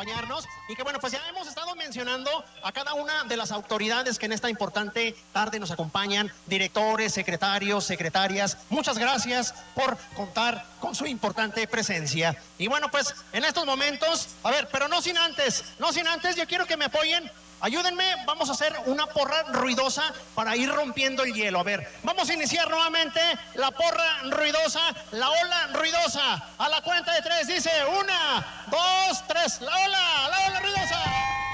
acompañarnos y que bueno, pues ya hemos estado mencionando a cada una de las autoridades que en esta importante tarde nos acompañan, directores, secretarios, secretarias, muchas gracias por contar con su importante presencia. Y bueno, pues en estos momentos, a ver, pero no sin antes, yo quiero que me apoyen. Ayúdenme, vamos a hacer una porra ruidosa para ir rompiendo el hielo. A ver, vamos a iniciar nuevamente la porra ruidosa, la ola ruidosa. A la cuenta de 3 dice 1, 2, 3, la ola ruidosa.